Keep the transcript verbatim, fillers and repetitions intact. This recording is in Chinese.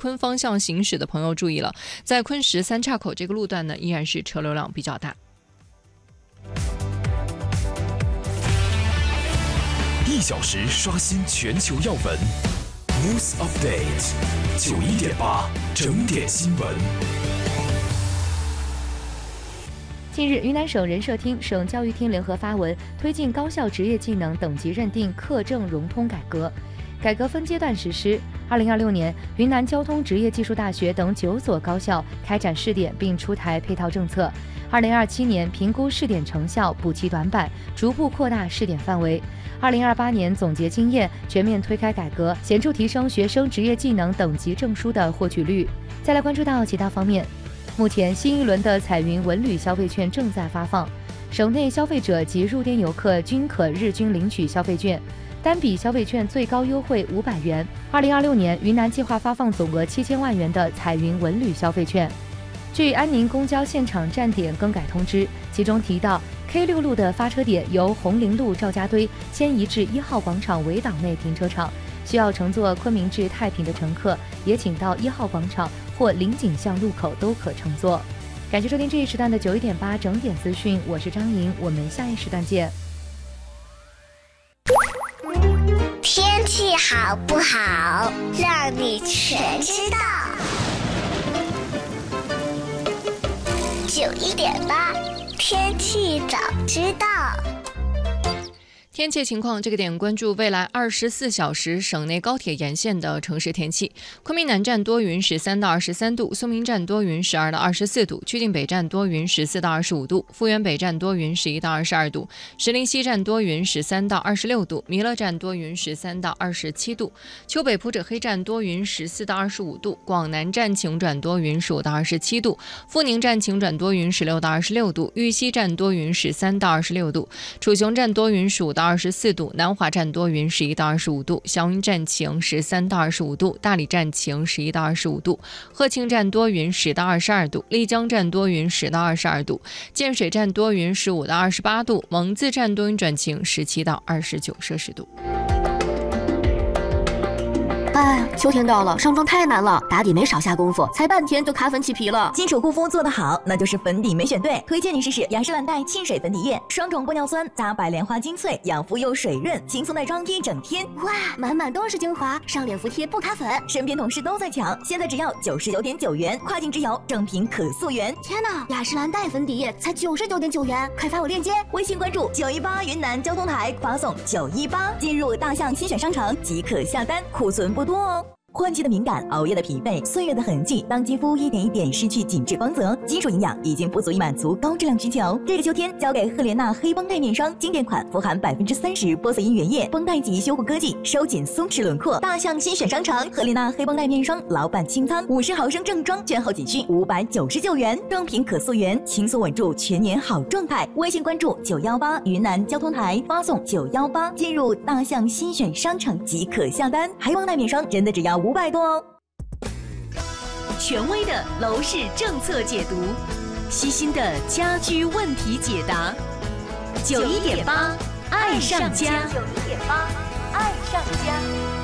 昆方向行驶的朋友注意了，在昆石三岔口这个路段呢，依然是车流量比较大。 一小时刷新全球要闻 ，News Update 九一点八整点新闻。 近日，云南省人社厅、省教育厅联合发文，推进高校职业技能等级认定课证融通改革。改革分阶段实施。二零二六年，云南交通职业技术大学等九所高校开展试点并出台配套政策。二零二七年评估试点成效，补齐短板，逐步扩大试点范围。二零二八年总结经验，全面推开改革，显著提升学生职业技能等级证书的获取率。再来关注到其他方面。目前，新一轮的彩云文旅消费券正在发放，省内消费者及入店游客均可日均领取消费券，单笔消费券最高优惠五百元。二零二六年，云南计划发放总额七千万元的彩云文旅消费券。据安宁公交现场站点更改通知，其中提到 K 六 路的发车点由红陵路赵家堆迁移至一号广场围挡内停车场，需要乘坐昆明至太平的乘客也请到一号广场或林景巷路口都可乘坐。感谢收听这一时段的九一点八整点资讯，我是张莹，我们下一时段见。 天气好不好，让你全知道。九一点八，天气早知道。 天气情况，这个点关注未来二十四小时省内高铁沿线的城市天气。昆明南站多云，十三到二十三度；松明站多云，十二到二十四度；曲靖北站多云，十四到二十五度；富源北站多云，十一到二十二度；石林西站多云，十三到二十六度；弥勒站多云，十三到二十七度；丘北普者黑站多云，十四到二十五度；广南站晴转多云，十五到二十七度；富宁站晴转多云，十六到二十六度；玉溪站多云，十三到二十六度；楚雄站多云，十五到二十四度；南华站多云，十一到二十五度；祥云站晴，十三到二十五度；大理站晴，十一到二十五度；鹤庆站多云，十到二十二度；丽江站多云，十到二十二度；建水站多云，十五到二十八度；蒙自站多云转晴，十七到二十九摄氏度。 哎，秋天到了，上妆太难了，打底没少下功夫，才半天就卡粉起皮了。 基础护肤做得好，那就是粉底没选对。推荐你试试雅诗兰黛沁水粉底液，双种玻尿酸加白莲花精粹，养肤又水润，轻松耐妆一整天。 哇，满满都是精华，上脸服帖不卡粉。 身边同事都在抢，现在只要九十九点九元，跨境直邮，正品可溯源。 天哪，雅诗兰黛粉底液才九十九点九元，快发我链接。 微信关注九一八云南交通台，发送九一八，进入大象新选商城即可下单，库存不多哦。换季的敏感，熬夜的疲惫，岁月的痕迹，当肌肤一点一点失去紧致光泽，基础营养已经不足以满足高质量需求。这个秋天，交给赫莲娜黑绷带面霜，经典款，富含百分之三十玻色因原液，绷带级修护科技，收紧松弛轮廓。大象新选商城，赫莲娜黑绷带面霜，老板清仓，五十毫升正装，券后仅需五百九十九元，正品可溯源，轻松稳住全年好状态。微信关注九幺八云南交通台，发送九幺八，进入大象新选商城即可下单。黑绷带面霜真的只要五百多哦。 权威的楼市政策解读，悉心的家居问题解答。九一点八，爱上家。九一点八，爱上家。